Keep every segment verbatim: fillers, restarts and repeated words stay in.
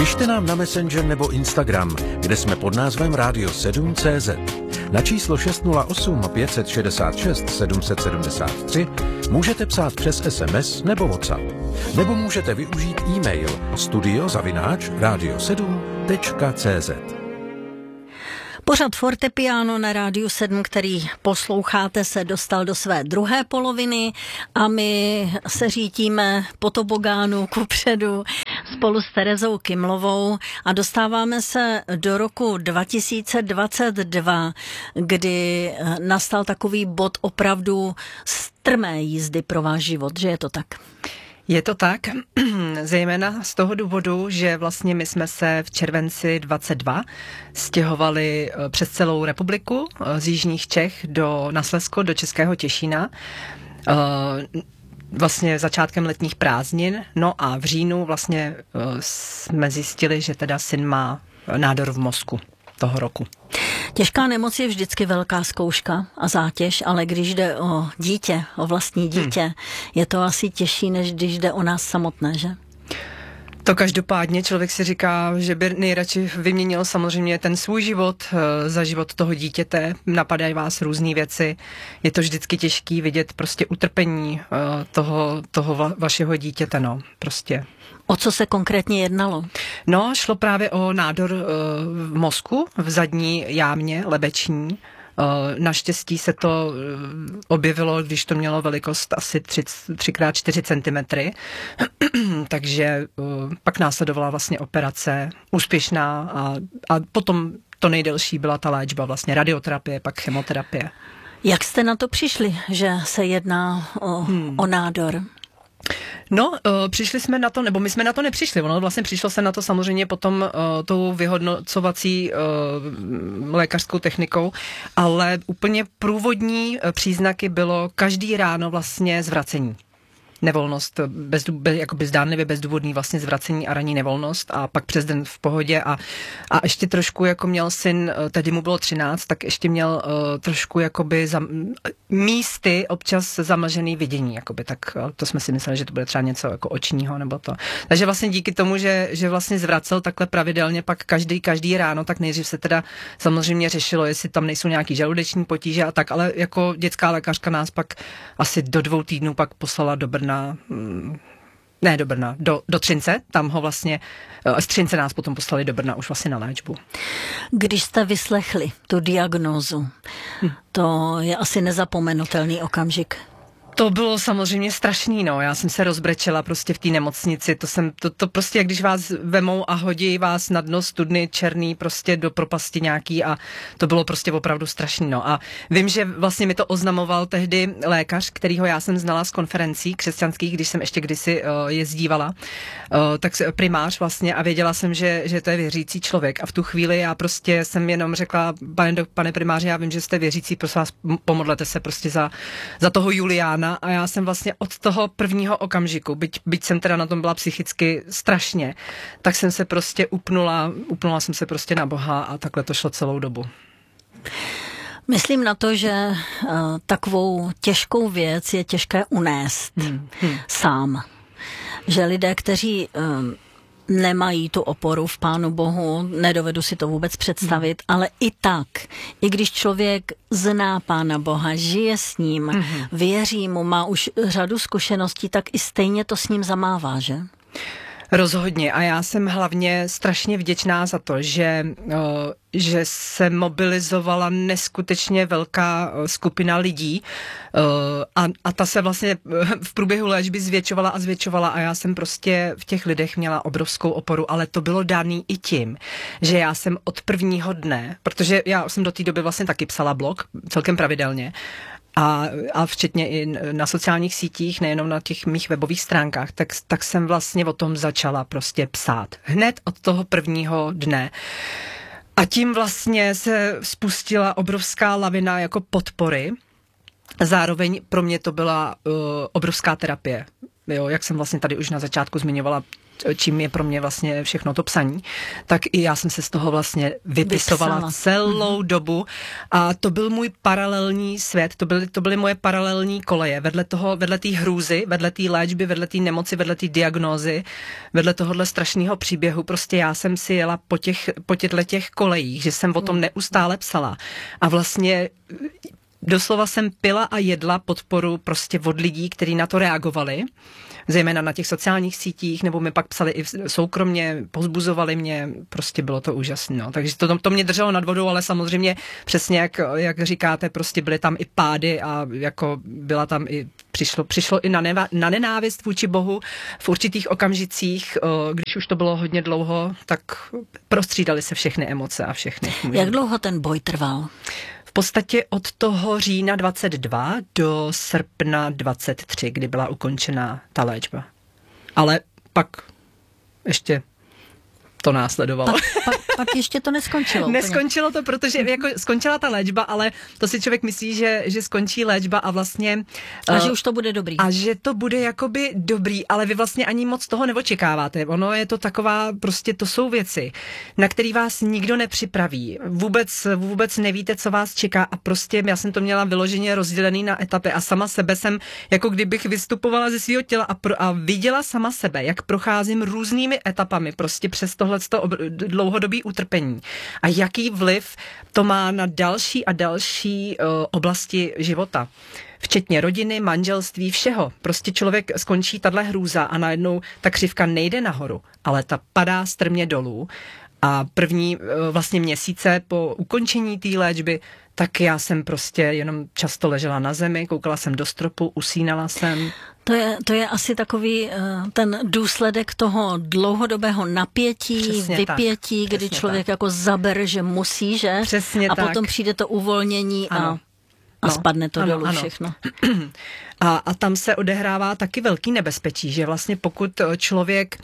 Pište nám na Messenger nebo Instagram, kde jsme pod názvem Radio sedm tečka cé zet. Na číslo šest nula osm pět šest šest sedm sedm tři můžete psát přes es em es nebo WhatsApp. Nebo můžete využít e-mail studio zavináč radio sedm tečka cé zet. Pořad Fortepiano na Rádiu sedm, který posloucháte, se dostal do své druhé poloviny a my se řítíme po tobogánu kupředu spolu s Terezou Kymlovou a dostáváme se do roku dva tisíce dvacet dva, kdy nastal takový bod opravdu strmé jízdy pro váš život, že je to tak? Je to tak, zejména z toho důvodu, že vlastně my jsme se v červenci dvacet dva stěhovali přes celou republiku z jižních Čech do, na Slezsko, do Českého Těšína, vlastně začátkem letních prázdnin, no a v říjnu vlastně jsme zjistili, že teda syn má nádor v mozku toho roku. Těžká nemoc je vždycky velká zkouška a zátěž, ale když jde o dítě, o vlastní dítě, hmm. je to asi těžší, než když jde o nás samotné, že? To každopádně člověk si říká, že by nejradši vyměnil samozřejmě ten svůj život za život toho dítěte. Napadají vás různé věci. Je to vždycky těžký vidět prostě utrpení toho, toho vašeho dítěte, no, prostě. O co se konkrétně jednalo? No, šlo právě o nádor v mozku, v zadní jámě lebeční. Naštěstí se to objevilo, když to mělo velikost asi tři krát čtyři centimetry, takže pak následovala vlastně operace úspěšná a, a potom to nejdelší byla ta léčba, vlastně radioterapie, pak chemoterapie. Jak jste na to přišli, že se jedná o, hmm. o nádor? No, uh, přišli jsme na to, nebo my jsme na to nepřišli, ono vlastně přišlo se na to samozřejmě potom uh, tou vyhodnocovací uh, lékařskou technikou, ale úplně průvodní uh, příznaky bylo každý ráno vlastně zvracení. Nevolnost, bez, bez, jakoby zdánlivě bezdůvodný vlastně zvracení a ranní nevolnost a pak přes den v pohodě a, a ještě trošku jako měl syn, tehdy mu bylo třináct, tak ještě měl uh, trošku jakoby za, místy občas zamlžený vidění, jakoby, tak to jsme si mysleli, že to bude třeba něco jako očního nebo to. Takže vlastně díky tomu, že, že vlastně zvracel takhle pravidelně pak každý, každý ráno, tak nejdřív se teda samozřejmě řešilo, jestli tam nejsou nějaký žaludeční potíže a tak, ale jako dětská lékařka nás pak asi do dvou týdnů pak poslala do Brna. Ne do Brna, do, do Třince, tam ho vlastně, z Třince nás potom poslali do Brna už vlastně na léčbu. Když jste vyslechli tu diagnózu, hm. to je asi nezapomenutelný okamžik. To bylo samozřejmě strašný, no. Já jsem se rozbrečela prostě v té nemocnici. To jsem, to, to prostě, jak když vás vemou a hodí vás na dno studny černý prostě do propasti nějaký a to bylo prostě opravdu strašný, no. A vím, že vlastně mi to oznamoval tehdy lékař, kterýho já jsem znala z konferencí křesťanských, když jsem ještě kdysi uh, jezdívala, uh, tak primář vlastně a věděla jsem, že, že to je věřící člověk a v tu chvíli já prostě jsem jenom řekla, pane, pane primáři, já vím, že jste věřící, prosím vás, pomodlete se prostě za, za toho Juliána. A já jsem vlastně od toho prvního okamžiku, byť, byť jsem teda na tom byla psychicky strašně, tak jsem se prostě upnula, upnula jsem se prostě na Boha a takhle to šlo celou dobu. Myslím na to, že uh, takovou těžkou věc je těžké unést hmm. Hmm. sám. Že lidé, kteří um, nemají tu oporu v Pánu Bohu, nedovedu si to vůbec představit, mm. ale i tak, i když člověk zná Pána Boha, žije s ním, mm. věří mu, má už řadu zkušeností, tak i stejně to s ním zamává, že? Rozhodně a já jsem hlavně strašně vděčná za to, že, že se mobilizovala neskutečně velká skupina lidí a, a ta se vlastně v průběhu léčby zvětšovala a zvětšovala a já jsem prostě v těch lidech měla obrovskou oporu, ale to bylo daný i tím, že já jsem od prvního dne, protože já jsem do té doby vlastně taky psala blog celkem pravidelně, A, a včetně i na sociálních sítích, nejenom na těch mých webových stránkách, tak, tak jsem vlastně o tom začala prostě psát. Hned od toho prvního dne. A tím vlastně se spustila obrovská lavina jako podpory. Zároveň pro mě to byla uh, obrovská terapie. Jo, jak jsem vlastně tady už na začátku zmiňovala, čím je pro mě vlastně všechno to psaní, tak i já jsem se z toho vlastně vypisovala Vypsala. celou mm. dobu a to byl můj paralelní svět, to byly, to byly moje paralelní koleje, vedle toho, vedle té hrůzy, vedle té léčby, vedle té nemoci, vedle té diagnózy, vedle tohohle strašného příběhu, prostě já jsem si jela po těch, po těchto těch kolejích, že jsem o tom neustále psala a vlastně doslova jsem pila a jedla podporu prostě od lidí, kteří na to reagovali, zejména na těch sociálních sítích, nebo mi pak psali i soukromně, pozbuzovali mě, prostě bylo to úžasné. No. Takže to, to mě drželo nad vodou, ale samozřejmě přesně jak, jak říkáte, prostě byly tam i pády a jako byla tam i, přišlo, přišlo i na, neva, na nenávist vůči Bohu v určitých okamžicích, když už to bylo hodně dlouho, tak prostřídaly se všechny emoce a všechny. Jak dlouho ten boj trval? V podstatě od toho října dvacet dva do srpna dvacet tři, kdy byla ukončena ta léčba. Ale pak ještě to následovalo. Pak, pak, pak ještě to neskončilo. Neskončilo to, protože jako skončila ta léčba, ale to si člověk myslí, že, že skončí léčba a vlastně... A uh, že už to bude dobrý. A že to bude jakoby dobrý, ale vy vlastně ani moc toho neočekáváte. Ono je to taková, prostě to jsou věci, na který vás nikdo nepřipraví. Vůbec, vůbec nevíte, co vás čeká a prostě já jsem to měla vyloženě rozdělený na etapy a sama sebe jsem, jako kdybych vystupovala ze svého těla a, pro, a viděla sama sebe, jak procházím různými etapami prostě přes tohle dlouhodobý utrpení a jaký vliv to má na další a další uh, oblasti života. Včetně rodiny, manželství, všeho. Prostě člověk skončí tahle hrůza a najednou ta křivka nejde nahoru, ale ta padá strmě dolů a první uh, vlastně měsíce po ukončení té léčby, tak já jsem prostě jenom často ležela na zemi, koukala jsem do stropu, usínala jsem. To je, to je asi takový uh, ten důsledek toho dlouhodobého napětí, Přesně vypětí, tak. kdy Přesně člověk tak. jako zabere, že musí, že? Přesně a tak. potom přijde to uvolnění a, a no, spadne to ano, dolů ano. všechno. A, a tam se odehrává taky velký nebezpečí, že vlastně pokud člověk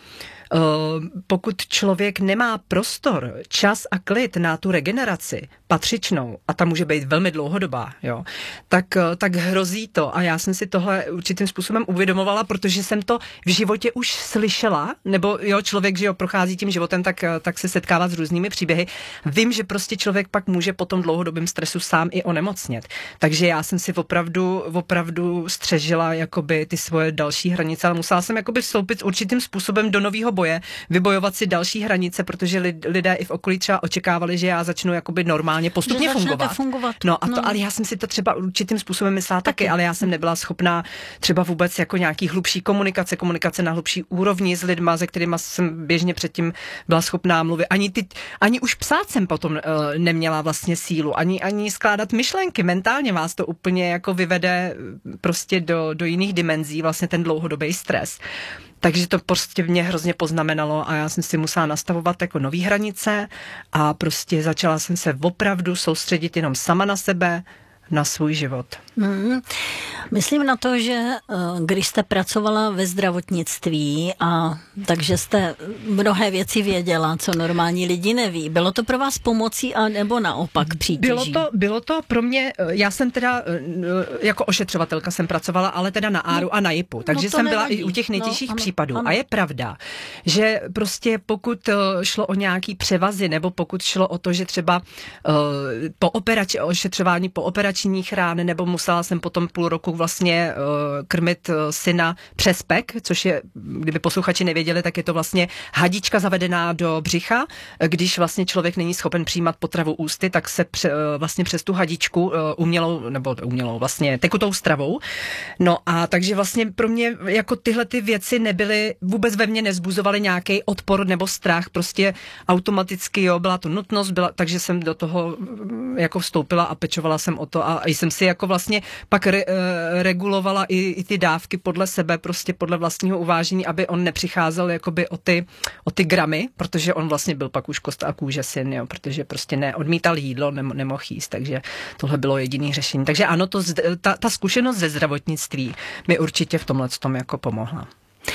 Uh, pokud člověk nemá prostor, čas a klid na tu regeneraci patřičnou, a ta může být velmi dlouhodobá, jo, tak, tak hrozí to. A já jsem si tohle určitým způsobem uvědomovala, protože jsem to v životě už slyšela, nebo jo, člověk, že jo, prochází tím životem, tak, tak se setkává s různými příběhy. Vím, že prostě člověk pak může po tom dlouhodobém stresu sám i onemocnět. Takže já jsem si opravdu, opravdu střežila jakoby ty svoje další hranice, ale musela jsem jakoby vstoupit určitým způsobem do nového boje, vybojovat si další hranice, protože lidé i v okolí třeba očekávali, že já začnu jakoby normálně postupně fungovat. fungovat. No a to, no. ale já jsem si to třeba určitým způsobem myslela taky, taky, ale já jsem nebyla schopná třeba vůbec jako nějaký hlubší komunikace, komunikace na hlubší úrovni s lidma, se kterými jsem běžně předtím byla schopná mluvit. Ani, ty, ani už psát jsem potom uh, neměla vlastně sílu, ani, ani skládat myšlenky. Mentálně vás to úplně jako vyvede prostě do, do jiných dimenzí, vlastně ten dlouhodobý stres. Takže to prostě mě hrozně poznamenalo a já jsem si musela nastavovat jako nový hranice a prostě začala jsem se opravdu soustředit jenom sama na sebe, na svůj život. Hmm. Myslím na to, že když jste pracovala ve zdravotnictví a takže jste mnohé věci věděla, co normální lidi neví. Bylo to pro vás pomocí a nebo naopak přítěží? Bylo to, bylo to pro mě, já jsem teda jako ošetřovatelka jsem pracovala, ale teda na Áru no, a na Jipu, takže no jsem nevadí. Byla i u těch nejtěžších no, ano, případů. Ano. A je pravda, že prostě pokud šlo o nějaký převazy, nebo pokud šlo o to, že třeba uh, po operaci, ošetřování po operačních rán, nebo musela jsem potom půl roku vlastně uh, krmit uh, syna přes pek, což je, kdyby posluchači nevěděli, tak je to vlastně hadička zavedená do břicha. Když vlastně člověk není schopen přijímat potravu ústy, tak se pře, uh, vlastně přes tu hadičku uh, umělou, nebo umělou vlastně tekutou stravou. No a takže vlastně pro mě jako tyhle ty věci nebyly, vůbec ve mně nezbuzovaly nějaký odpor nebo strach, prostě automaticky, jo, byla to nutnost, byla, takže jsem do toho jako vstoupila a pečovala jsem o to a jsem si jako vlastně pak re, regulovala i, i ty dávky podle sebe, prostě podle vlastního uvážení, aby on nepřicházel jakoby o ty, o ty gramy, protože on vlastně byl pak už kost a kůže syn, jo, protože prostě neodmítal jídlo, nem, nemohl jíst, takže tohle bylo jediný řešení. Takže ano, to, ta, ta zkušenost ze zdravotnictví mi určitě v tomhle tom jako pomohla.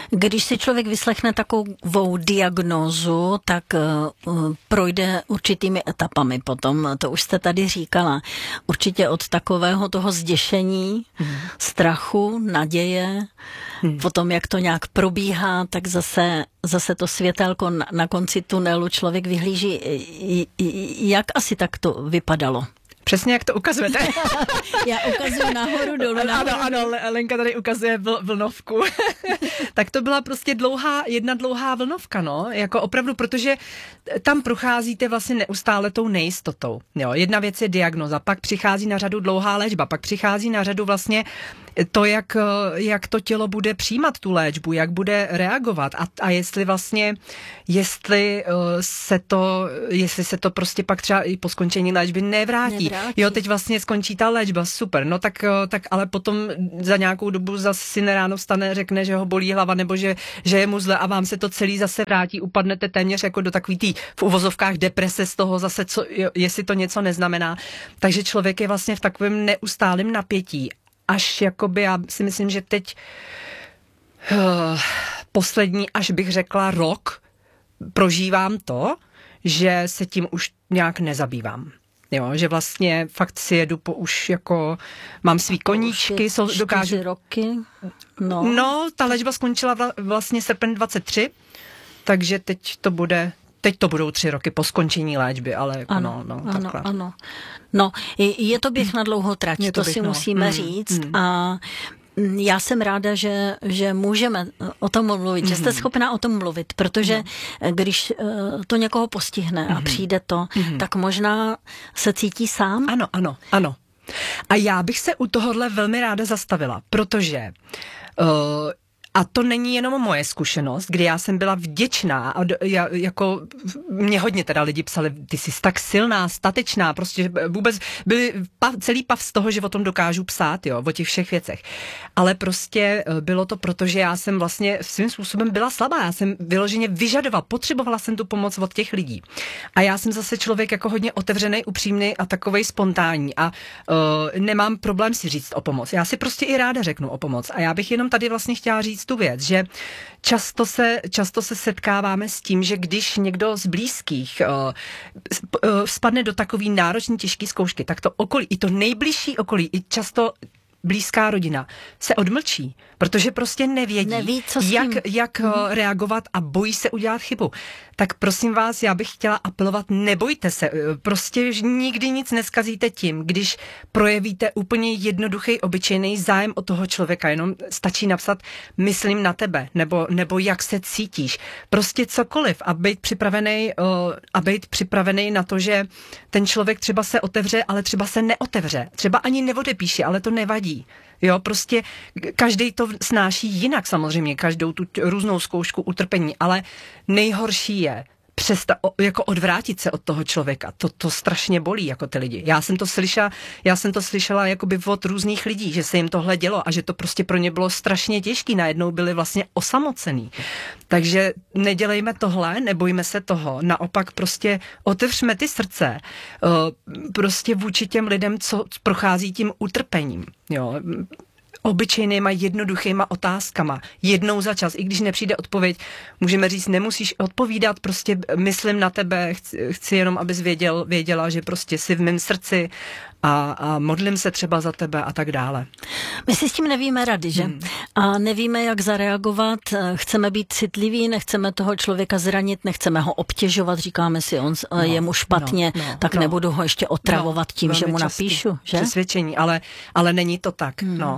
Když si člověk vyslechne takovou diagnózu, tak uh, projde určitými etapami potom, to už jste tady říkala. Určitě od takového toho zděšení, hmm. strachu, naděje, hmm. potom jak to nějak probíhá, tak zase, zase to světelko na, na konci tunelu člověk vyhlíží. Jak asi tak to vypadalo? Přesně jak to ukazujete. Já ukazuju nahoru, dolů, nahoru. Ano, ano, Lenka tady ukazuje vl- vlnovku. Tak to byla prostě dlouhá, jedna dlouhá vlnovka, no, jako opravdu, protože tam procházíte vlastně neustále tou nejistotou. Jo, jedna věc je diagnoza, pak přichází na řadu dlouhá léčba, pak přichází na řadu vlastně to, jak, jak to tělo bude přijímat tu léčbu, jak bude reagovat a, a jestli vlastně, jestli uh, se to, jestli se to prostě pak třeba i po skončení léčby nevrátí. nevrátí. Jo, teď vlastně skončí ta léčba, super, no tak, tak ale potom za nějakou dobu zase si ráno vstane, řekne, že ho bolí hlava nebo že, že je mu zle a vám se to celý zase vrátí, upadnete téměř jako do takový tý v uvozovkách deprese z toho zase, co, jestli to něco neznamená. Takže člověk je vlastně v takovém neustálém napětí. Až jakoby, já si myslím, že teď uh, poslední, až bych řekla rok, prožívám to, že se tím už nějak nezabývám. Jo, že vlastně fakt si jedu po už jako, mám svý koníčky, jsou, dokážu... roky. No. no, ta léčba skončila vla, vlastně srpen dvacet tři, takže teď to bude... Teď to budou tři roky po skončení léčby, ale jako ano, no, no, ano, takhle. ano. No, je to běh na dlouhou trať, to, to běh, si no. musíme mm, říct mm. a já jsem ráda, že, že můžeme o tom mluvit, mm. že jste schopná o tom mluvit, protože no. když to někoho postihne mm. a přijde to, mm. tak možná se cítí sám. Ano, ano, ano. A já bych se u tohohle velmi ráda zastavila, protože... Uh, A to není jenom moje zkušenost, kdy já jsem byla vděčná a já, jako mě hodně teda lidi psali, ty jsi tak silná, statečná, prostě vůbec byli pav, celý pav z toho, že o tom dokážu psát, jo, o těch všech věcech. Ale prostě bylo to proto, že já jsem vlastně svým způsobem byla slabá, já jsem vyloženě vyžadovala, potřebovala jsem tu pomoc od těch lidí. A já jsem zase člověk jako hodně otevřený, upřímný a takovej spontánní a uh, nemám problém si říct o pomoc. Já si prostě i ráda řeknu o pomoc a já bych jenom tady vlastně chtěla říct tu věc, že často se, často se setkáváme s tím, že když někdo z blízkých uh, uh, spadne do takový náročný těžký zkoušky, tak to okolí, i to nejbližší okolí, i často blízká rodina se odmlčí, protože prostě nevědí, Neví, co jak, jak hmm. reagovat a bojí se udělat chybu. Tak prosím vás, já bych chtěla apelovat, nebojte se, prostě nikdy nic neskazíte tím, když projevíte úplně jednoduchý, obyčejný zájem o toho člověka, jenom stačí napsat myslím na tebe, nebo, nebo jak se cítíš, prostě cokoliv a být připravený, a být připravený na to, že ten člověk třeba se otevře, ale třeba se neotevře, třeba ani neodepíše, ale to nevadí. Jo, prostě každý to snáší jinak samozřejmě, každou tu různou zkoušku utrpení, ale nejhorší je přesta, jako odvrátit se od toho člověka. To, to strašně bolí, jako ty lidi. Já jsem to slyšela, já jsem to slyšela jakoby od různých lidí, že se jim tohle dělo a že to prostě pro ně bylo strašně těžký. Najednou byli vlastně osamocený. Takže nedělejme tohle, nebojme se toho. Naopak prostě otevřme ty srdce prostě vůči těm lidem, co prochází tím utrpením. Jo, obyčejnýma jednoduchýma otázkama. Jednou za čas, i když nepřijde odpověď, můžeme říct, nemusíš odpovídat, prostě myslím na tebe, chci, chci jenom, abys věděl, věděla, že prostě jsi v mém srdci a, a modlím se třeba za tebe a tak dále. My si s tím nevíme rady, že? Hmm. A nevíme, jak zareagovat, chceme být citliví, nechceme toho člověka zranit, nechceme ho obtěžovat, říkáme si, on no, je mu špatně, no, no, tak no, nebudu ho ještě otravovat no, tím, že mu napíšu, že? Přesvědčení, ale, ale není to tak, hmm. no.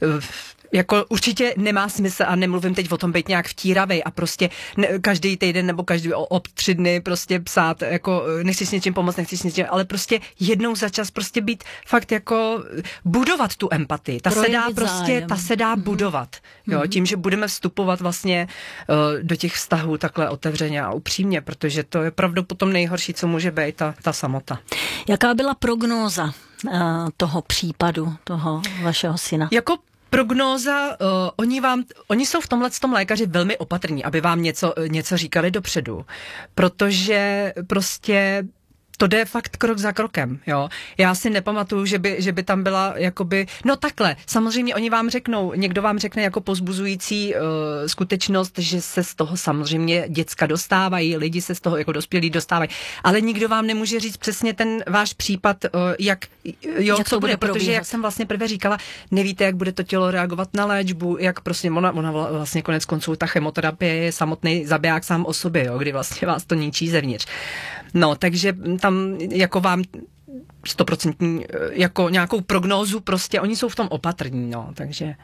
Jako určitě nemá smysl a nemluvím teď o tom být nějak vtíravej a prostě ne, každý týden nebo každý o, o tři dny prostě psát, jako nechci s něčím pomoct, nechci s něčím, ale prostě jednou za čas prostě být fakt jako budovat tu empatii. Ta Projevit se dá prostě, zájem. ta se dá mm-hmm. budovat. Jo, mm-hmm. tím, že budeme vstupovat vlastně uh, do těch vztahů takhle otevřeně a upřímně, protože to je opravdu potom nejhorší, co může být ta, ta samota. Jaká byla prognóza uh, toho případu, toho vašeho syna? Jako prognóza, uh, oni vám, oni jsou v tomhle tom lékaři velmi opatrní, aby vám něco, něco říkali dopředu, protože prostě to jde fakt krok za krokem, jo. Já si nepamatuju, že by, že by tam byla jakoby, no takhle, samozřejmě oni vám řeknou, někdo vám řekne jako povzbuzující uh, skutečnost, že se z toho samozřejmě děcka dostávají, lidi se z toho jako dospělí dostávají, ale nikdo vám nemůže říct přesně ten váš případ, uh, jak, jo, jak co to bude, bude protože probíhat. jak jsem vlastně prvé říkala, nevíte, jak bude to tělo reagovat na léčbu, jak prostě ona, ona vlastně konec konců ta chemoterapie je samotný zabiják sám o sobě, jo, kdy vlastně vás to ničí zevnitř. No, takže tam jako vám stoprocentní jako nějakou prognózu prostě, oni jsou v tom opatrní, no, takže...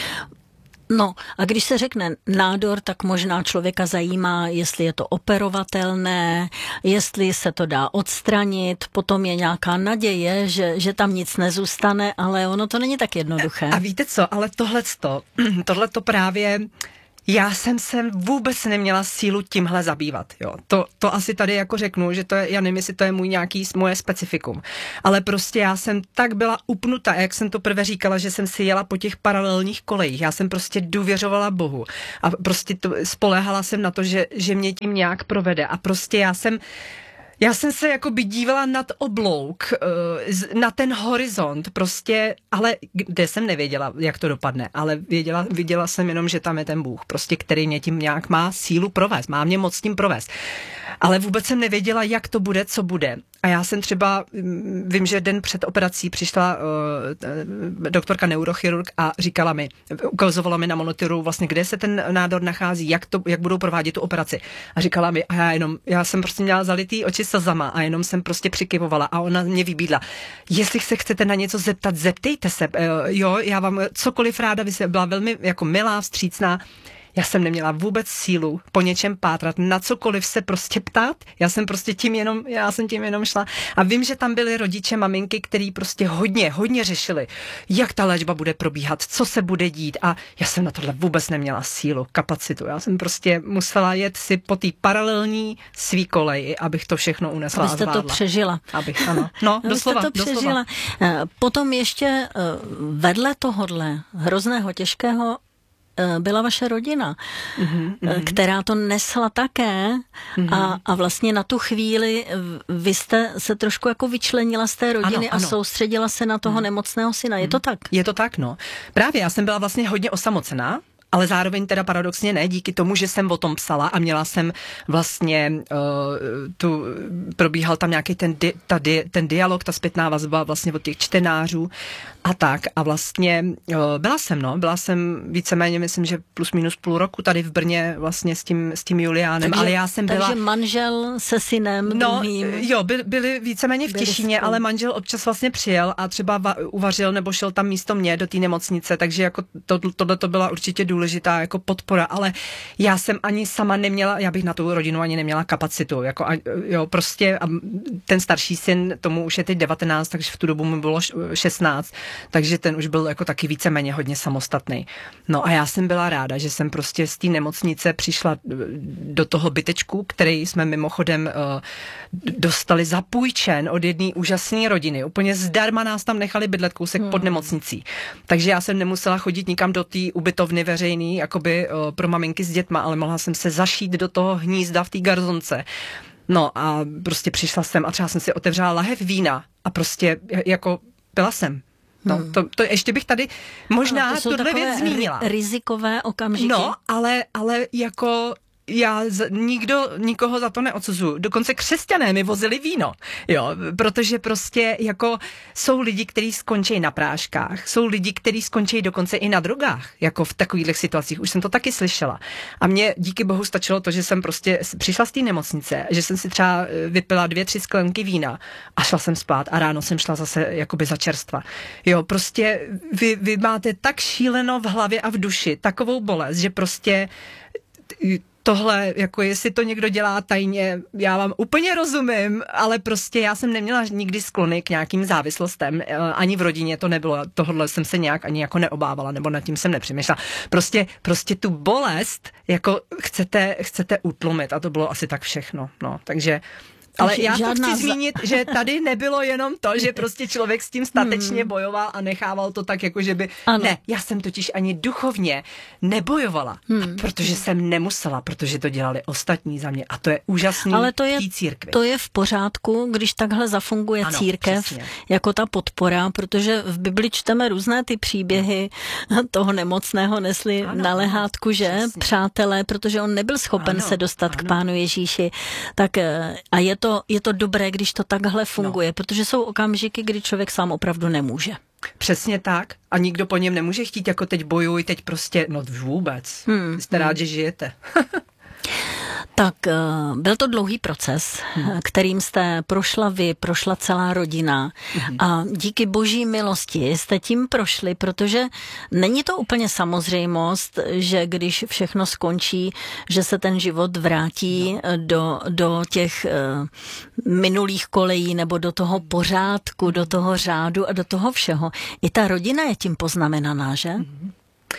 No a když se řekne nádor, tak možná člověka zajímá, jestli je to operovatelné, jestli se to dá odstranit, potom je nějaká naděje, že, že tam nic nezůstane, ale ono to není tak jednoduché. A víte co, ale tohleto, tohleto právě... Já jsem se vůbec neměla sílu tímhle zabývat, jo. To, to asi tady jako řeknu, že to je, já nevím, jestli to je můj nějaký moje specifikum, ale prostě já jsem tak byla upnuta, jak jsem to prvé říkala, že jsem si jela po těch paralelních kolejích, já jsem prostě důvěřovala Bohu a prostě to, spoléhala jsem na to, že, že mě tím nějak provede a prostě já jsem Já jsem se jako by dívala nad oblouk, na ten horizont prostě, ale kde jsem nevěděla, jak to dopadne, ale věděla, viděla jsem jenom, že tam je ten Bůh, prostě, který mě tím nějak má sílu provést, má mě moc tím provést. Ale vůbec jsem nevěděla, jak to bude, co bude. A já jsem třeba, vím, že den před operací přišla uh, doktorka neurochirurg a říkala mi, ukazovala mi na monitoru vlastně, kde se ten nádor nachází, jak, to, jak budou provádět tu operaci. A říkala mi, a já jenom, já jsem prostě měla zalitý oči slzama a jenom jsem prostě přikyvovala a ona mě vybídla. Jestli se chcete na něco zeptat, zeptejte se, uh, jo, já vám cokoliv ráda, vy jste byla velmi jako milá, vstřícná. Já jsem neměla vůbec sílu po něčem pátrat, na cokoliv se prostě ptát. Já jsem prostě tím jenom, já jsem tím jenom šla. A vím, že tam byly rodiče, maminky, který prostě hodně, hodně řešili, jak ta léčba bude probíhat, co se bude dít. A já jsem na tohle vůbec neměla sílu, kapacitu. Já jsem prostě musela jet si po té paralelní svý koleji, abych to všechno unesla a zvládla. Abyste to přežila. Abych, ano. No, doslova, to přežila. Doslova. Potom ještě vedle tohodle hrozného, těžkého byla vaše rodina, mm-hmm, mm-hmm. která to nesla také mm-hmm. a, a vlastně na tu chvíli vy jste se trošku jako vyčlenila z té rodiny ano, a ano. soustředila se na toho mm. nemocného syna. Je to tak? Je to tak, no. Právě já jsem byla vlastně hodně osamocená, ale zároveň teda paradoxně ne, díky tomu, že jsem o tom psala a měla jsem vlastně uh, tu, probíhal tam nějaký ten, di, ta di, ten dialog, ta zpětná vazba vlastně od těch čtenářů a tak a vlastně uh, byla jsem, no, byla jsem víceméně, myslím, že plus minus půl roku tady v Brně vlastně s tím, s tím Juliánem, takže, ale já jsem byla... Takže manžel se synem no, druhým... jo, by, byli víceméně v Těšíně, ale manžel občas vlastně přijel a třeba va, uvařil nebo šel tam místo mě do té nemocnice, takže jako to, tohle to byla určitě důležitá důležitá jako podpora, ale já jsem ani sama neměla, já bych na tu rodinu ani neměla kapacitu, jako a, jo, prostě a ten starší syn, tomu už je teď devatenáct, takže v tu dobu mu bylo šestnáct, takže ten už byl jako taky víceméně hodně samostatný. No a já jsem byla ráda, že jsem prostě z té nemocnice přišla do toho bytečku, který jsme mimochodem uh, dostali zapůjčen od jedné úžasné rodiny. Úplně zdarma nás tam nechali bydlet kousek hmm. pod nemocnicí. Takže já jsem nemusela chodit nikam do té ubytovny veřejný, jakoby uh, pro maminky s dětma, ale mohla jsem se zašít do toho hnízda v té garzonce. No a prostě přišla jsem a třeba jsem si otevřela lahev vína a prostě jako byla jsem. No, hmm. to, to ještě bych tady možná to tuhle věc zmínila. Rizikové okamžiky. No, ale, ale jako já z, nikdo, nikoho za to neodsuzuju. Dokonce křesťané mi vozili víno, jo, protože prostě jako jsou lidi, kteří skončí na práškách, jsou lidi, kteří skončí dokonce i na drogách, jako v takových situacích, už jsem to taky slyšela. A mě díky bohu stačilo to, že jsem prostě přišla z té nemocnice, že jsem si třeba vypila dvě, tři sklenky vína a šla jsem spát a ráno jsem šla zase jakoby za čerstva. Jo, prostě vy, vy máte tak šíleno v hlavě a v duši takovou bolest, že prostě tohle, jako jestli to někdo dělá tajně, já vám úplně rozumím, ale prostě já jsem neměla nikdy sklony k nějakým závislostem, ani v rodině to nebylo, tohle jsem se nějak ani jako neobávala, nebo nad tím jsem nepřemýšlela. Prostě, prostě tu bolest, jako chcete, chcete utlumit a to bylo asi tak všechno, no, takže Ale já to chci zmínit, že tady nebylo jenom to, že prostě člověk s tím statečně hmm. bojoval a nechával to tak, jako že by... Ano. Ne, já jsem totiž ani duchovně nebojovala, hmm. protože jsem nemusela, protože to dělali ostatní za mě a to je úžasný. Ale to je, církvi. To je v pořádku, když takhle zafunguje ano, církev přesně. jako ta podpora, protože v Bibli čteme různé ty příběhy toho nemocného nesli ano, na lehátku, že přesně. přátelé, protože on nebyl schopen ano, se dostat ano. k Pánu Ježíši. Tak a je to, je to dobré, když to takhle funguje, no. protože jsou okamžiky, kdy člověk sám opravdu nemůže. Přesně tak. A nikdo po něm nemůže chtít, jako teď bojuj, teď prostě, no vůbec. Hmm. Jste rád, že žijete. Tak byl to dlouhý proces, hmm. kterým jste prošla vy, prošla celá rodina hmm. a díky boží milosti jste tím prošli, protože není to úplně samozřejmost, že když všechno skončí, že se ten život vrátí no. do, do těch uh, minulých kolejí nebo do toho pořádku, do toho řádu a do toho všeho. I ta rodina je tím poznamenaná, že? Hmm.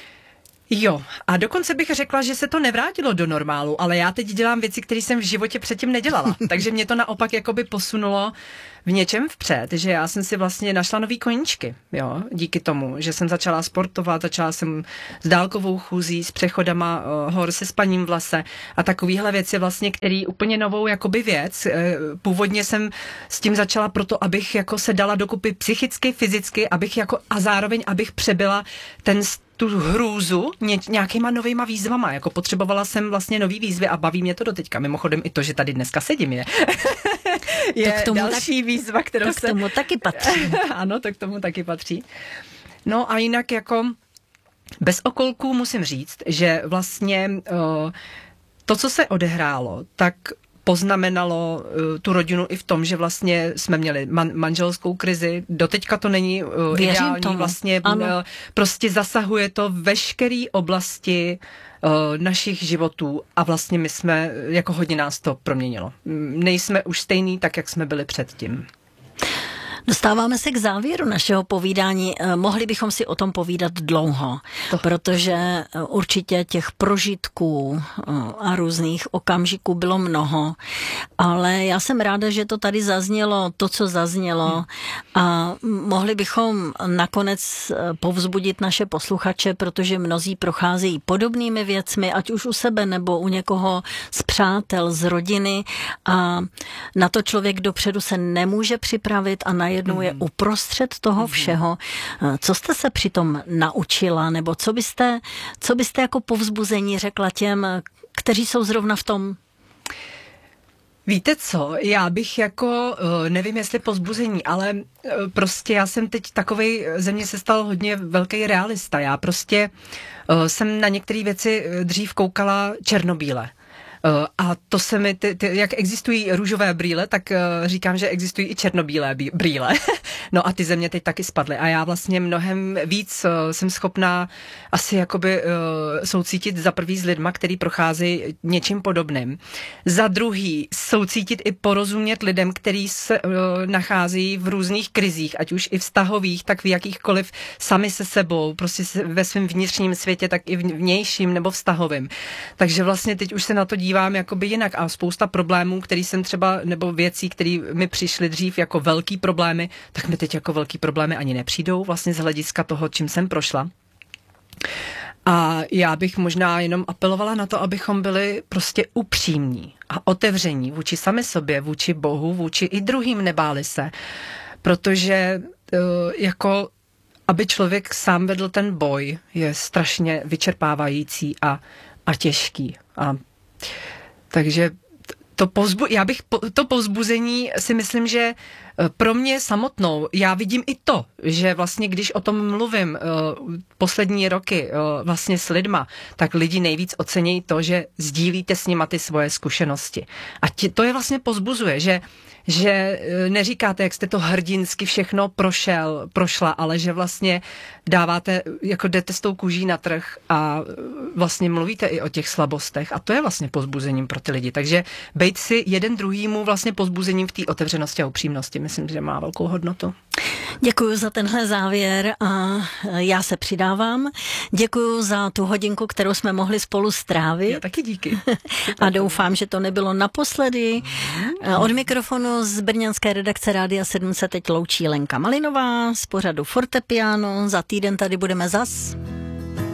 Jo, a dokonce bych řekla, že se to nevrátilo do normálu, ale já teď dělám věci, které jsem v životě předtím nedělala. Takže mě to naopak jakoby posunulo v něčem vpřed, že já jsem si vlastně našla nový koníčky, jo, díky tomu, že jsem začala sportovat, začala jsem s dálkovou chůzí, s přechodama uh, hor, se spaním v lese a takovýhle věci vlastně, který úplně novou jakoby věc. Původně jsem s tím začala proto, abych jako se dala dokupy psychicky, fyzicky, abych jako a zároveň, abych přebyla ten tu hrůzu ně, nějakýma novýma výzvama, jako potřebovala jsem vlastně nový výzvy a baví mě to doteďka. Mimochodem i to, že tady dneska sedím, je, je to k tomu další tak, výzva, kterou to se... k tomu taky patří. Ano, to k tomu taky patří. No a jinak jako bez okolků musím říct, že vlastně uh, to, co se odehrálo, tak poznamenalo uh, tu rodinu i v tom, že vlastně jsme měli man, manželskou krizi. Doteďka to není uh, ideální. Tomu. Vlastně uh, prostě zasahuje to veškerý oblasti uh, našich životů a vlastně my jsme, jako hodně nás to proměnilo. Nejsme už stejný tak, jak jsme byli předtím. Dostáváme se k závěru našeho povídání. Mohli bychom si o tom povídat dlouho, to. protože určitě těch prožitků a různých okamžiků bylo mnoho, ale já jsem ráda, že to tady zaznělo, to, co zaznělo hmm. a mohli bychom nakonec povzbudit naše posluchače, protože mnozí procházejí podobnými věcmi, ať už u sebe nebo u někoho z přátel, z rodiny a na to člověk dopředu se nemůže připravit a na jednou je uprostřed toho všeho. Co jste se přitom naučila, nebo co byste, co byste jako povzbuzení řekla těm, kteří jsou zrovna v tom? Víte co, já bych jako, nevím jestli povzbuzení, ale prostě já jsem teď takovej, ze mě se stal hodně velký realista. Já prostě jsem na některé věci dřív koukala černobíle. Uh, a to se mi, ty, ty, jak existují růžové brýle, tak uh, říkám, že existují i černobílé brýle. No a ty ze mě teď taky spadly. A já vlastně mnohem víc uh, jsem schopná asi jakoby uh, soucítit za prvý s lidma, který procházejí něčím podobným. Za druhý soucítit i porozumět lidem, který se uh, nacházejí v různých krizích, ať už i vztahových, tak v jakýchkoliv sami se sebou, prostě ve svém vnitřním světě, tak i vnějším nebo vztahovým. Takže vlastně teď už se na to dívám dívám jakoby jinak a spousta problémů, který jsem třeba, nebo věcí, které mi přišly dřív jako velký problémy, tak mi teď jako velký problémy ani nepřijdou vlastně z hlediska toho, čím jsem prošla. A já bych možná jenom apelovala na to, abychom byli prostě upřímní a otevření vůči sami sobě, vůči Bohu, vůči i druhým, nebáli se. Protože uh, jako aby člověk sám vedl ten boj, je strašně vyčerpávající a, a těžký. A takže to povzbu- já bych po- to povzbuzení si myslím, že pro mě samotnou, já vidím i to, že vlastně když o tom mluvím uh, poslední roky uh, vlastně s lidma, tak lidi nejvíc ocenějí to, že sdílíte s nima ty svoje zkušenosti. A tě, to je vlastně povzbuzuje, že že neříkáte, jak jste to hrdinsky všechno prošel, prošla, ale že vlastně dáváte, jako jdete s tou kůží na trh a vlastně mluvíte i o těch slabostech a to je vlastně povzbuzením pro ty lidi. Takže bejt si jeden druhýmu vlastně povzbuzením v té otevřenosti a upřímnosti, myslím, že má velkou hodnotu. Děkuji za tenhle závěr a já se přidávám. Děkuji za tu hodinku, kterou jsme mohli spolu strávit. Já taky díky. A doufám, že to nebylo naposledy. Od mikrofonu z brněnské redakce Rádia sedm se teď loučí Lenka Malinová z pořadu Fortepiano. Za týden tady budeme zas.